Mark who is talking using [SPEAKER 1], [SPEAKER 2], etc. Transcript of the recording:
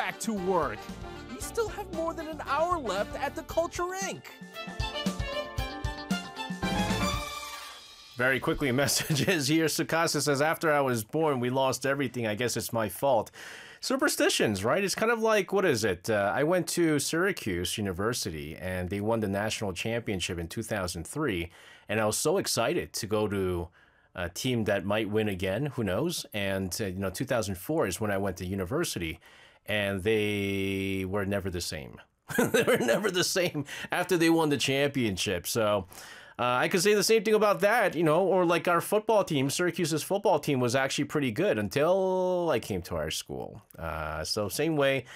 [SPEAKER 1] back to work. We still have more than an hour left at the Culture Inc. Very quickly, messages here. Sukasa says, after I was born, we lost everything. I guess it's my fault. Superstitions, right? It's kind of like, what is it? I went to Syracuse University, and they won the national championship in 2003. And I was so excited to go to a team that might win again. Who knows? And, 2004 is when I went to university, and they were never the same. They were never the same after they won the championship. So I could say the same thing about that, or like our football team. Syracuse's football team was actually pretty good until I came to our school. So same way,